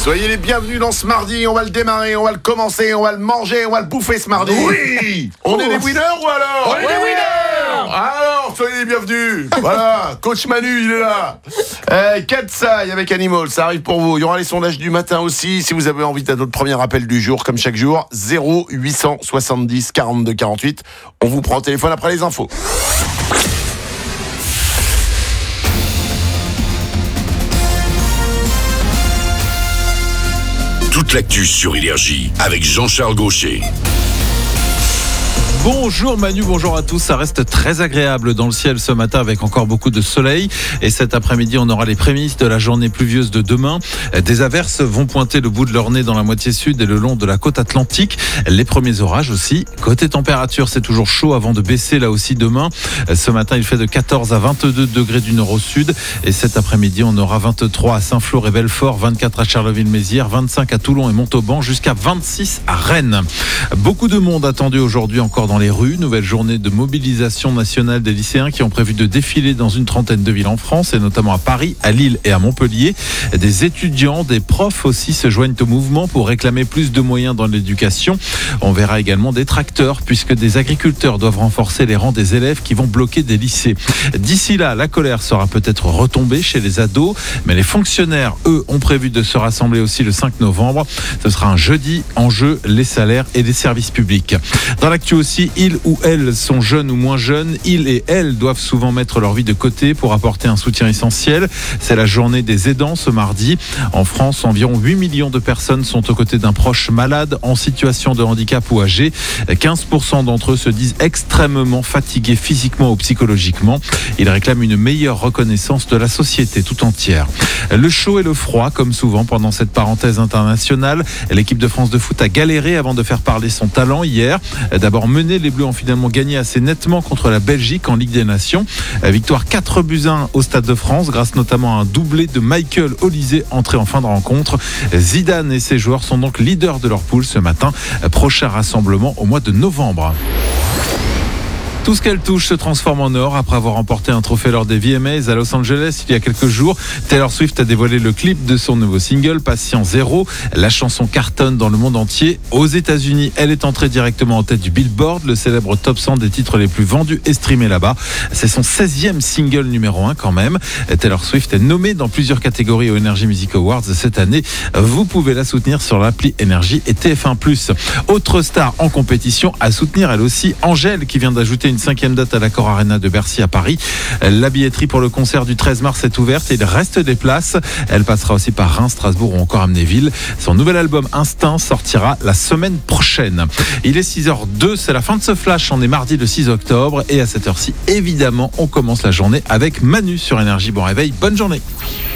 Soyez les bienvenus dans ce mardi, on va le démarrer, on va le commencer, on va le manger, on va le bouffer ce mardi. Oui. On est les winners ou alors? On est les winners. Alors, soyez les bienvenus. Voilà, coach Manu, il est là. Katsai avec Animal, ça arrive pour vous. Il y aura les sondages du matin aussi. Si vous avez envie de notre premier appel du jour, comme chaque jour, 0870 42 48. On vous prend au téléphone après les infos. Toute l'actu sur Énergie avec Jean-Charles Gaucher. Bonjour Manu, bonjour à tous. Ça reste très agréable dans le ciel ce matin avec encore beaucoup de soleil. Et cet après-midi, on aura les prémices de la journée pluvieuse de demain. Des averses vont pointer le bout de leur nez dans la moitié sud et le long de la côte atlantique. Les premiers orages aussi. Côté température, c'est toujours chaud avant de baisser là aussi demain. Ce matin, il fait de 14 à 22 degrés du nord au sud. Et cet après-midi, on aura 23 à Saint-Flour et Belfort, 24 à Charleville-Mézières, 25 à Toulon et Montauban, jusqu'à 26 à Rennes. Beaucoup de monde attendu aujourd'hui encore dans les rues. Nouvelle journée de mobilisation nationale des lycéens qui ont prévu de défiler dans une trentaine de villes en France et notamment à Paris, à Lille et à Montpellier. Des étudiants, des profs aussi se joignent au mouvement pour réclamer plus de moyens dans l'éducation. On verra également des tracteurs puisque des agriculteurs doivent renforcer les rangs des élèves qui vont bloquer des lycées. D'ici là, la colère sera peut-être retombée chez les ados, mais les fonctionnaires, eux, ont prévu de se rassembler aussi le 5 novembre. Ce sera un jeudi, en jeu les salaires et les services publics. Dans l'actu aussi, ils ou elles sont jeunes ou moins jeunes. Ils et elles doivent souvent mettre leur vie de côté pour apporter un soutien essentiel. C'est la journée des aidants ce mardi. En France, environ 8 millions de personnes sont aux côtés d'un proche malade en situation de handicap ou âgé. 15% d'entre eux se disent extrêmement fatigués physiquement ou psychologiquement. Ils réclament une meilleure reconnaissance de la société tout entière. Le chaud et le froid, comme souvent pendant cette parenthèse internationale. L'équipe de France de foot a galéré avant de faire parler son talent hier. D'abord mené, les Bleus ont finalement gagné assez nettement contre la Belgique en Ligue des Nations. Victoire 4-1 au Stade de France, grâce notamment à un doublé de Michael Olise entré en fin de rencontre. Zidane et ses joueurs sont donc leaders de leur poule ce matin. Prochain rassemblement au mois de novembre. Tout ce qu'elle touche se transforme en or. Après avoir remporté un trophée lors des VMAs à Los Angeles il y a quelques jours, Taylor Swift a dévoilé le clip de son nouveau single, Patient Zéro. La chanson cartonne dans le monde entier. Aux États-Unis, elle est entrée directement en tête du Billboard, le célèbre top 100 des titres les plus vendus et streamés là-bas. C'est son 16e single numéro 1 quand même. Taylor Swift est nommée dans plusieurs catégories aux Energy Music Awards cette année. Vous pouvez la soutenir sur l'appli Énergie et TF1+. Autre star en compétition à soutenir elle aussi, Angèle, qui vient d'ajouter une 5e date à l'Accor Arena de Bercy à Paris. La billetterie pour le concert du 13 mars est ouverte et il reste des places. Elle passera aussi par Reims, Strasbourg ou encore Amnéville. Son nouvel album Instinct sortira la semaine prochaine. Il est 6h02, c'est la fin de ce flash. On est mardi le 6 octobre et à cette heure-ci, évidemment, on commence la journée avec Manu sur Énergie. Bon réveil, bonne journée.